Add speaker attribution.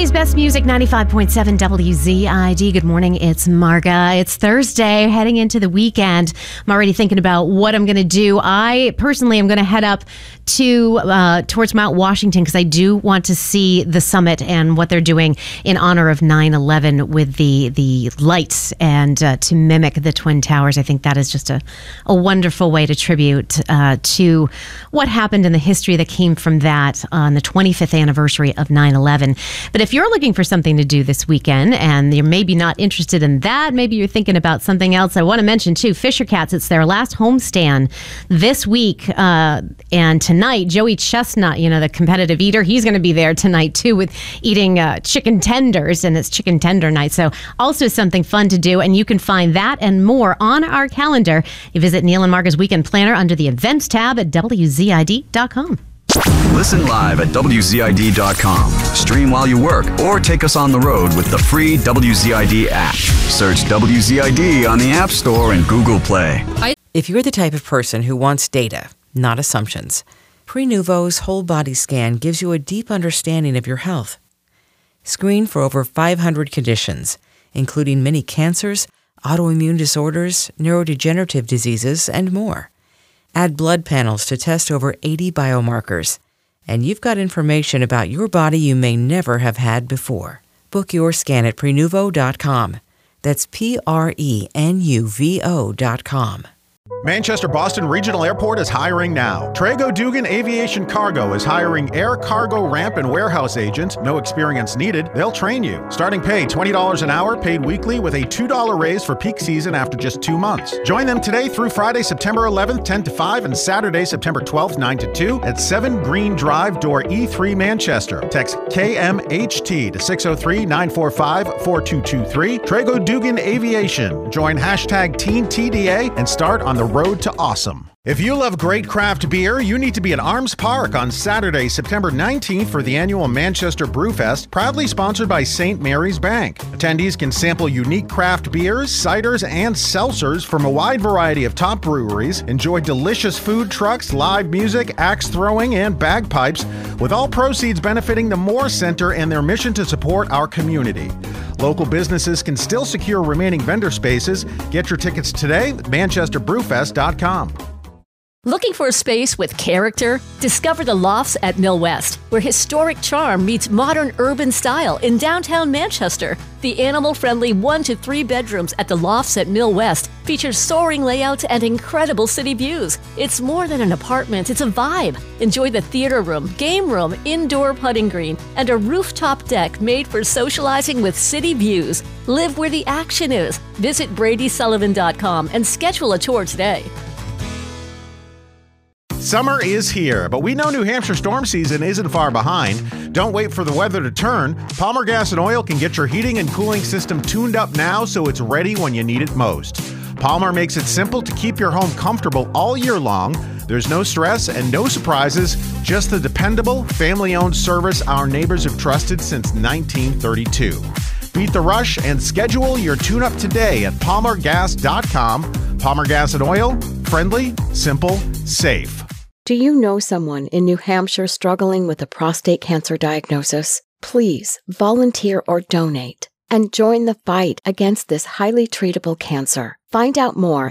Speaker 1: Today's best music, 95.7 WZID. Good morning, it's Marga. It's Thursday, heading into the weekend. I'm already thinking about what I'm going to do. I personally am going to head up to towards Mount Washington because I do want to see the summit and what they're doing in honor of 9/11 with the lights and to mimic the Twin Towers. I think that is just a wonderful way to tribute to what happened in the history that came from that on the 25th anniversary of 9/11. But if you're looking for something to do this weekend and you're maybe not interested in that, maybe you're thinking about something else, I want to mention too, Fisher Cats. It's their last homestand this week. And tonight, Joey Chestnut, the competitive eater, he's going to be there tonight too with eating chicken tenders, and it's chicken tender night. So also something fun to do. And you can find that and more on our calendar. You visit Neil and Marga's Weekend Planner under the events tab at WZID.com.
Speaker 2: Listen live at WZID.com. Stream while you work or take us on the road with the free WZID app. Search WZID on the App Store and Google Play.
Speaker 3: If you're the type of person who wants data, not assumptions, Prenuvo's whole body scan gives you a deep understanding of your health. Screen for over 500 conditions, including many cancers, autoimmune disorders, neurodegenerative diseases, and more. Add blood panels to test over 80 biomarkers, and you've got information about your body you may never have had before. Book your scan at Prenuvo.com. That's Prenuvo.com.
Speaker 4: Manchester-Boston Regional Airport is hiring now. Trago Dugan Aviation Cargo is hiring air cargo ramp and warehouse agents. No experience needed. They'll train you. Starting pay $20 an hour, paid weekly with a $2 raise for peak season after just 2 months. Join them today through Friday, September 11th, 10 to 5, and Saturday, September 12th, 9 to 2 at 7 Green Drive, door E3, Manchester. Text KMHT to 603-945-4223. Trago Dugan Aviation. Join hashtag TeenTDA and start on the road to awesome. If you love great craft beer, you need to be at Arms Park on Saturday, September 19th for the annual Manchester Brewfest, proudly sponsored by St. Mary's Bank. Attendees can sample unique craft beers, ciders, and seltzers from a wide variety of top breweries, enjoy delicious food trucks, live music, axe throwing, and bagpipes, with all proceeds benefiting the Moore Center and their mission to support our community. Local businesses can still secure remaining vendor spaces. Get your tickets today at manchesterbrewfest.com.
Speaker 5: Looking for a space with character? Discover the Lofts at Mill West, where historic charm meets modern urban style in downtown Manchester. The animal-friendly 1 to 3 bedrooms at the Lofts at Mill West feature soaring layouts and incredible city views. It's more than an apartment, it's a vibe. Enjoy the theater room, game room, indoor putting green, and a rooftop deck made for socializing with city views. Live where the action is. Visit BradySullivan.com and schedule a tour today.
Speaker 4: Summer is here, but we know New Hampshire storm season isn't far behind. Don't wait for the weather to turn. Palmer Gas and Oil can get your heating and cooling system tuned up now so it's ready when you need it most. Palmer makes it simple to keep your home comfortable all year long. There's no stress and no surprises, just the dependable, family-owned service our neighbors have trusted since 1932. Beat the rush and schedule your tune-up today at palmergas.com. Palmer Gas and Oil, friendly, simple, safe.
Speaker 6: Do you know someone in New Hampshire struggling with a prostate cancer diagnosis? Please volunteer or donate and join the fight against this highly treatable cancer. Find out more